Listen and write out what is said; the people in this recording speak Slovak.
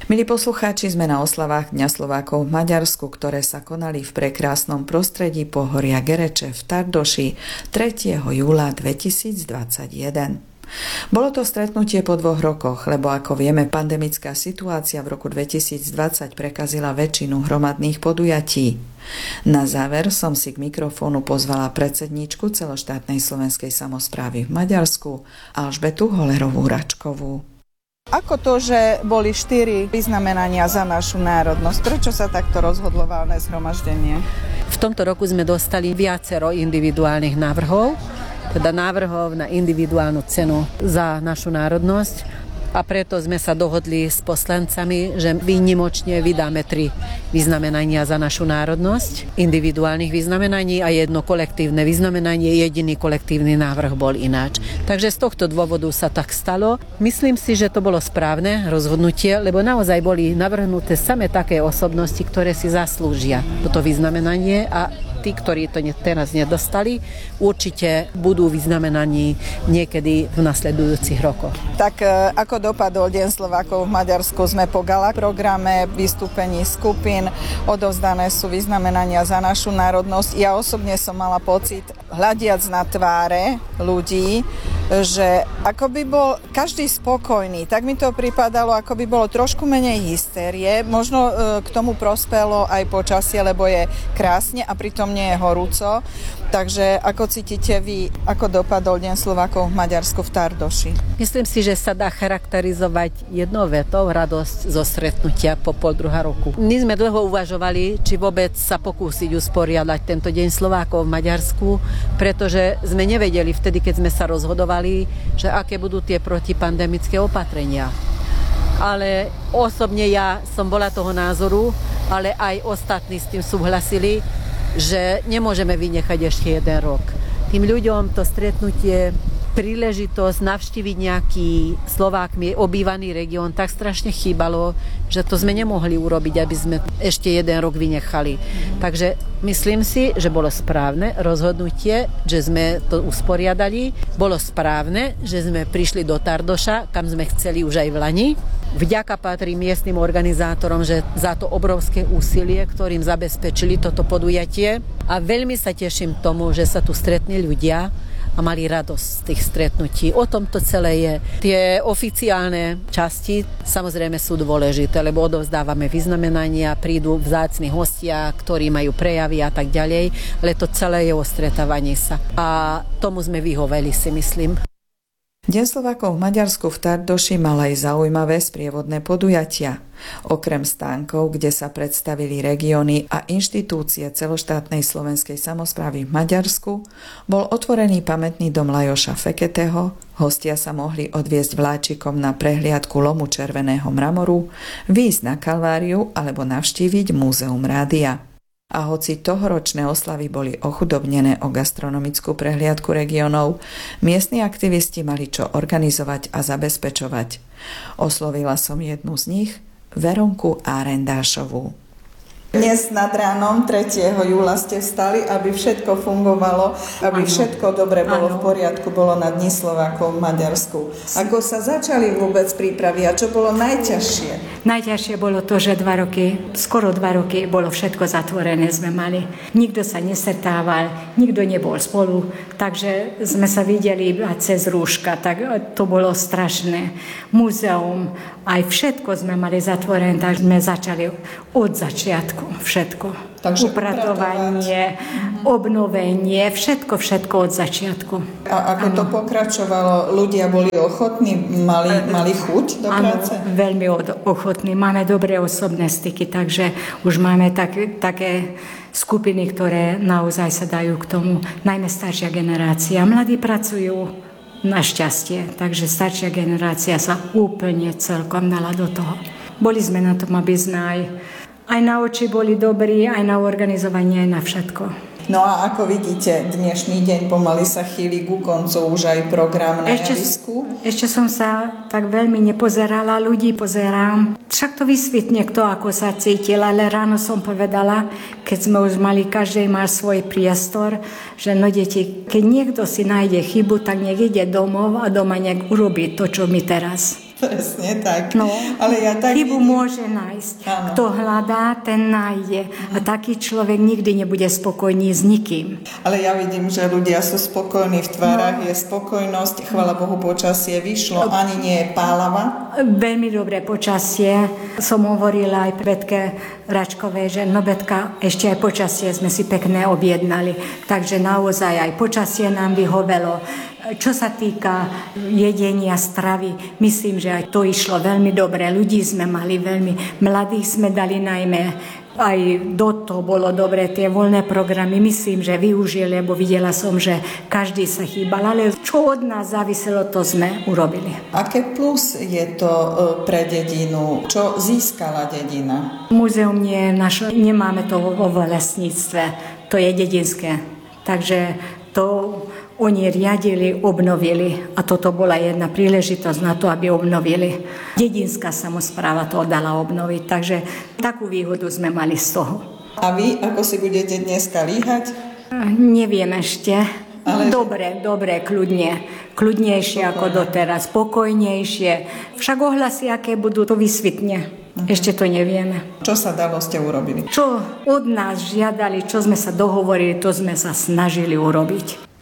Milí poslucháči, sme na oslavách Dňa Slovákov v Maďarsku, ktoré sa konali v prekrásnom prostredí pohoria Gereče v Tardoši 3. júla 2021. Bolo to stretnutie po 2 rokoch, lebo ako vieme, pandemická situácia v roku 2020 prekazila väčšinu hromadných podujatí. Na záver som si k mikrofónu pozvala predsedníčku celoštátnej slovenskej samosprávy v Maďarsku Alžbetu Holerovú-Račkovú. Ako to, že boli 4 vyznamenania za našu národnosť? Prečo sa takto rozhodlo valné zhromaždenie? V tomto roku sme dostali viacero individuálnych návrhov, teda návrhov na individuálnu cenu za našu národnosť. A preto sme sa dohodli s poslancami, že výnimočne vydáme 3 vyznamenania za našu národnosť, individuálnych vyznamenaní a 1 kolektívne vyznamenanie. Jediný kolektívny návrh bol ináč. Takže z tohto dôvodu sa tak stalo. Myslím si, že to bolo správne rozhodnutie, lebo naozaj boli navrhnuté same také osobnosti, ktoré si zaslúžia toto vyznamenanie a tí, ktorí to teraz nedostali, určite budú vyznamenaní niekedy v nasledujúcich rokoch. Tak ako dopadol Deň Slovákov v Maďarsku? Sme po gala programe, vystúpení skupín, odovzdané sú vyznamenania za našu národnosť. Ja osobne som mala pocit, hľadiac na tváre ľudí, že ako by bol každý spokojný, tak mi to pripadalo, ako by bolo trošku menej hystérie. Možno k tomu prospelo aj počasie, lebo je krásne a pritom nie je horúco. Takže ako cítite vy, ako dopadol Deň Slovákov v Maďarsku v Tardoši? Myslím si, že sa dá charakterizovať jednou vetou radosť zo stretnutia po 1,5 roku. My sme dlho uvažovali, či vôbec sa pokúsiť usporiadať tento Deň Slovákov v Maďarsku, pretože sme nevedeli vtedy, keď sme sa rozhodovali, že aké budú tie protipandemické opatrenia. Ale osobne ja som bola toho názoru, ale aj ostatní s tým súhlasili, že nemôžeme vynechať ešte 1 rok. Tým ľuďom to stretnutie, príležitosť navštíviť nejaký Slovákmi obývaný región tak strašne chýbalo, že to sme nemohli urobiť, aby sme ešte 1 rok vynechali. Takže myslím si, že bolo správne rozhodnutie, že sme to usporiadali. Bolo správne, že sme prišli do Tardoša, kam sme chceli už aj v Lani. Vďaka patrí miestnym organizátorom, že za to obrovské úsilie, ktorým zabezpečili toto podujatie. A veľmi sa teším tomu, že sa tu stretli ľudia a mali radosť z tých stretnutí. O tom to celé je. Tie oficiálne časti samozrejme sú dôležité, lebo odovzdávame vyznamenania, prídu vzácni hostia, ktorí majú prejavy a tak ďalej, ale to celé je o stretávaní sa. A tomu sme vyhoveli, si myslím. Deň Slovákov v Maďarsku v Tardoši mal aj zaujímavé sprievodné podujatia. Okrem stánkov, kde sa predstavili regióny a inštitúcie celoštátnej slovenskej samosprávy v Maďarsku, bol otvorený pamätný dom Lajoša Feketeho, hostia sa mohli odviesť vláčikom na prehliadku lomu červeného mramoru, výjsť na Kalváriu alebo navštíviť Múzeum rádia. A hoci tohoročné oslavy boli ochudobnené o gastronomickú prehliadku regiónov, miestni aktivisti mali čo organizovať a zabezpečovať. Oslovila som jednu z nich, Veronku Árendášovú. Dnes nad ránom 3. júla ste vstali, aby všetko fungovalo, aby všetko dobre bolo v poriadku, bolo na Dni Slovákov v Maďarsku. Ako sa začali vôbec prípravy a čo bolo najťažšie? Najťažšie bolo to, že skoro 2 roky bolo všetko zatvorené sme mali. Nikto sa nesetával, nikto nebol spolu, takže sme sa videli iba cez rúška, tak to bolo strašné. Múzeum, aj všetko sme mali zatvorené, tak sme začali od začiatku. Všetko. Takže upratovanie, obnovenie, všetko od začiatku. A ako to pokračovalo? Ľudia boli ochotní? Mali chuť do práce? Áno, veľmi ochotní. Máme dobré osobné styky, takže už máme také skupiny, ktoré naozaj sa dajú k tomu. Najmä staršia generácia. Mladí pracujú našťastie, takže staršia generácia sa úplne celkom dala do toho. Boli sme na tom, aby sme aj na oči boli dobrí, aj na organizovanie, aj na všetko. No a ako vidíte, dnešný deň pomaly sa chýli ku koncu, už aj program na javisku. Ešte som sa tak veľmi nepozerala, ľudí pozerám. Však to vysvetne, kto ako sa cítil, ale ráno som povedala, keď sme už mali, každý mal svoj priestor, že no deti, keď niekto si nájde chybu, tak nech ide domov a doma nech urobí to, čo my teraz. Presne tak. No, ale ja tak chybu môže nájsť. Áno. Kto hľadá, ten nájde. A taký človek nikdy nebude spokojný s nikým. Ale ja vidím, že ľudia sú spokojní, v tvárach je spokojnosť. Chvála Bohu, počasie vyšlo, ani nie je pálava. Veľmi dobré počasie. Som hovorila aj Betke Račkovej, že no Betka, ešte aj počasie sme si pekné objednali. Takže naozaj aj počasie nám vyhovelo. Čo sa týka jedenia, stravy, myslím, že aj to išlo veľmi dobre. Ľudí sme mali veľmi, mladých sme dali najmä. Aj do toho bolo dobre, tie voľné programy, myslím, že využili, lebo videla som, že každý sa chýbal, ale čo od nás záviselo, to sme urobili. Aké plus je to pre dedinu? Čo získala dedina? Múzeum nie je naše, nemáme to vo lesníctve, to je dedinské. Takže to oni riadili, obnovili a toto bola jedna príležitosť na to, aby obnovili. Dedinská samospráva to dala obnoviť, takže takú výhodu sme mali z toho. A vy, ako si budete dneska líhať? Neviem ešte. Ale... Dobre, kľudnejšie ako doteraz, spokojnejšie. Však ohlasy, aké budú, to vysvetne. Ešte to nevieme. Čo sa dalo, ste urobili? Čo od nás žiadali, čo sme sa dohovorili, to sme sa snažili urobiť.